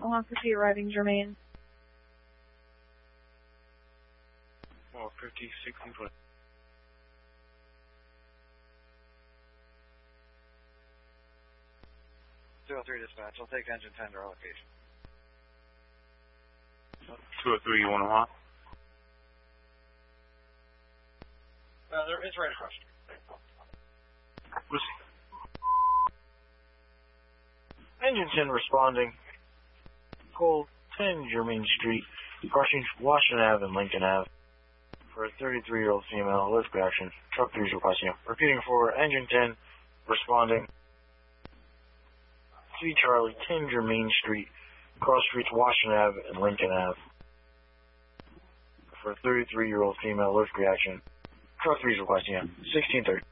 Velocity arriving Germain. 450, 1620. 203 dispatch, I'll take engine 10 to our location. 203, you want to hop? It's right across. Engine 10 responding. Call 10 Germain Street, crossing Washington Ave and Lincoln Ave. For a 33-year-old female, lift reaction. Truck 3 is requesting you. Repeating for engine 10, responding. 3 Charlie, 10 Germain Street, cross streets Washington Ave and Lincoln Ave. For a 33-year-old female, lift reaction. Truck 3 is requesting you. 1630.